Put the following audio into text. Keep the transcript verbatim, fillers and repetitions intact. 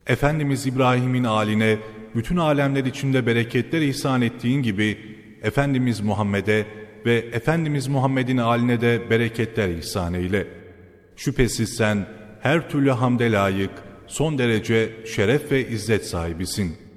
Efendimiz İbrahim'in âline bütün alemler içinde bereketler ihsan ettiğin gibi, Efendimiz Muhammed'e ve Efendimiz Muhammed'in âline de bereketler ihsan eyle. Şüphesiz sen her türlü hamde layık, son derece şeref ve izzet sahibisin.